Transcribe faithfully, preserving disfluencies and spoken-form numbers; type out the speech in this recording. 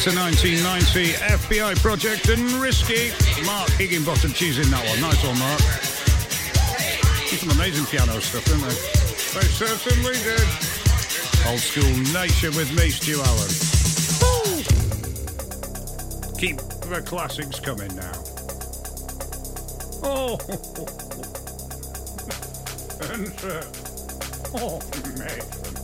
to nineteen ninety, F B I Project and Risky. Mark Higginbottom choosing that one. Nice one, Mark. Some amazing piano stuff, didn't they? They certainly did. Old School Nation with me, Stu Allen. Woo! Keep the classics coming now. Oh! And, uh, oh, Nathan.